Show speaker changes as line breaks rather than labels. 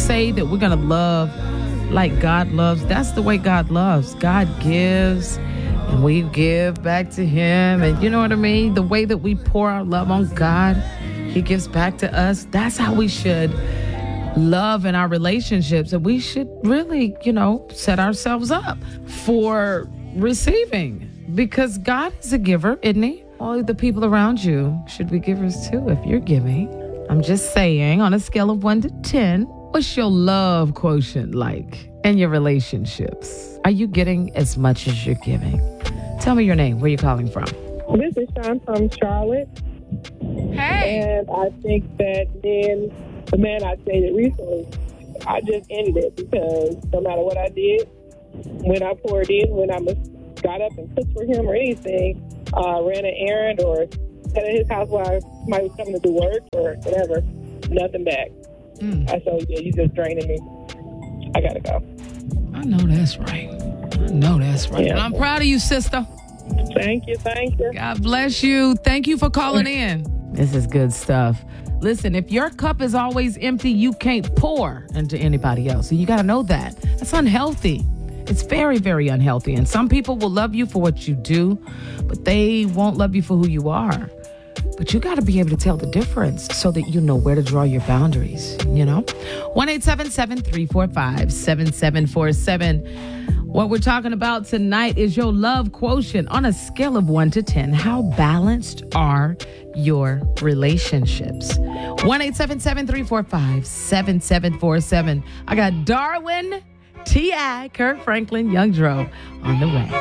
say that we're going to love like God loves, that's the way God loves. God gives and we give back to him. And you know what I mean? The way that we pour our love on God, he gives back to us. That's how we should love in our relationships. And we should really, set ourselves up for receiving, because God is a giver, isn't he? All the people around you should be givers too if you're giving. I'm just saying, on a scale of 1 to 10, what's your love quotient like in your relationships? Are you getting as much as you're giving? Tell me your name. Where are you calling from?
This is Sean from Charlotte.
Hey.
And I think that the man I dated recently, I just ended it because no matter what I did, when I poured in, when I got up and cooked for him or anything, ran an errand or sat at his house while somebody was coming to do work or whatever, nothing back. I said, yeah, you just draining me. I got to go.
I know that's right. Yeah. And I'm proud of you, sister.
Thank you.
God bless you. Thank you for calling in. This is good stuff. Listen, if your cup is always empty, you can't pour into anybody else. And you got to know that. That's unhealthy. It's very, very unhealthy. And some people will love you for what you do, but they won't love you for who you are. But you got to be able to tell the difference so that you know where to draw your boundaries, 1-877-345-7747. What we're talking about tonight is your love quotient on a scale of 1 to 10. How balanced are your relationships? 1-877-345-7747. I got Darwin, T.I., Kirk Franklin, Young Dro on the way.